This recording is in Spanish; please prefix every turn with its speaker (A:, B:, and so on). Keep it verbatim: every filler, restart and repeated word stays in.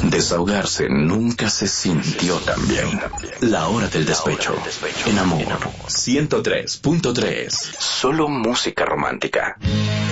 A: Desahogarse nunca se sintió tan bien. La hora del despecho. En Amor ciento tres punto tres. Solo música romántica.